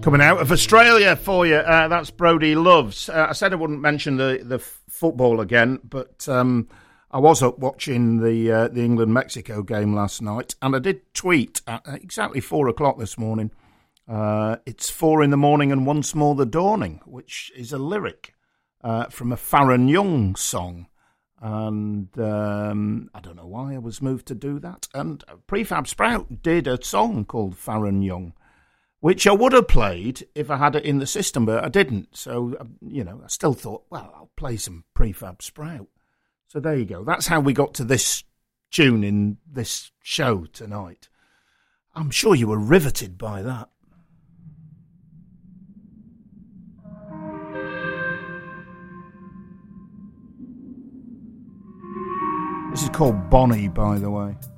Coming out of Australia for you, that's Brody Loves. I said I wouldn't mention the football again, but I was up watching the England-Mexico game last night, and I did tweet at exactly 4 o'clock this morning. It's 4 a.m. and once more the dawning, which is a lyric from a Farron Young song. And I don't know why I was moved to do that. And Prefab Sprout did a song called Farron Young, which I would have played if I had it in the system, but I didn't. So, I still thought, well, I'll play some Prefab Sprout. So there you go. That's how we got to this tune in this show tonight. I'm sure you were riveted by that. This is called Bonnie, by the way.